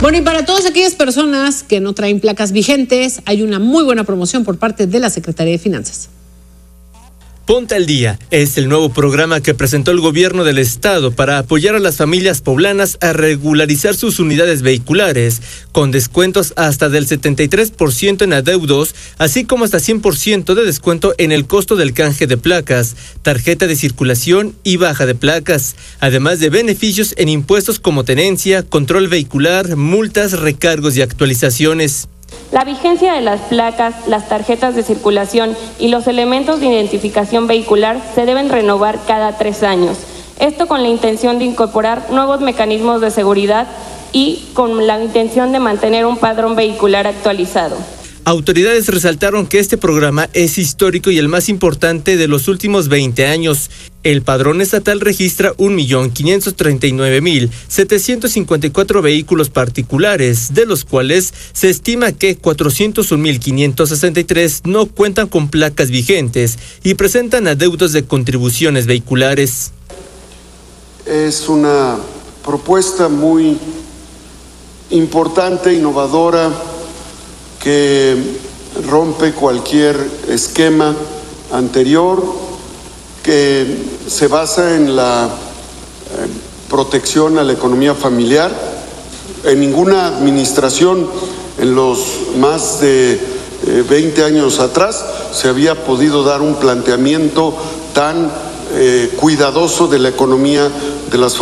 Bueno, y para todas aquellas personas que no traen placas vigentes, hay una muy buena promoción por parte de la Secretaría de Finanzas. Ponte al Día es el nuevo programa que presentó el gobierno del estado para apoyar a las familias poblanas a regularizar sus unidades vehiculares, con descuentos hasta del 73% en adeudos, así como hasta 100% de descuento en el costo del canje de placas, tarjeta de circulación y baja de placas, además de beneficios en impuestos como tenencia, control vehicular, multas, recargos y actualizaciones. La vigencia de las placas, las tarjetas de circulación y los elementos de identificación vehicular se deben renovar cada 3 años. Esto con la intención de incorporar nuevos mecanismos de seguridad y con la intención de mantener un padrón vehicular actualizado. Autoridades resaltaron que este programa es histórico y el más importante de los últimos 20 años. El padrón estatal registra 1.539.754 vehículos particulares, de los cuales se estima que 401.563 no cuentan con placas vigentes y presentan adeudos de contribuciones vehiculares. Es una propuesta muy importante, innovadora, que rompe cualquier esquema anterior, que se basa en la protección a la economía familiar. En ninguna administración en los más de 20 años atrás se había podido dar un planteamiento tan cuidadoso de la economía de las familias.